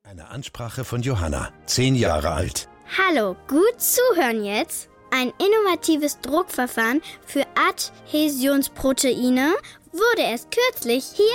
Eine Ansprache von Johanna, 10 Jahre alt. Hallo, gut zuhören jetzt. Ein innovatives Druckverfahren für Adhäsionsproteine wurde erst kürzlich hier